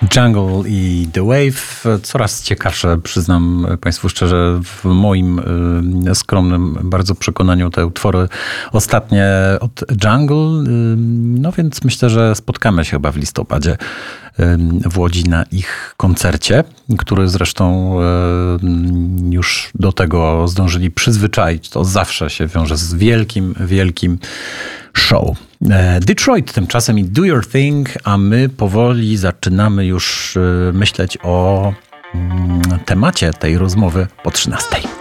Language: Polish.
Jungle i The Wave. Coraz ciekawsze, przyznam Państwu szczerze, w moim skromnym bardzo przekonaniu te utwory ostatnie od Jungle. No więc myślę, że spotkamy się chyba w listopadzie w Łodzi na ich koncercie, który zresztą już do tego zdążyli przyzwyczaić. To zawsze się wiąże z wielkim show. Detroit tymczasem i Do Your Thing, a my powoli zaczynamy już myśleć o temacie tej rozmowy po 13:00.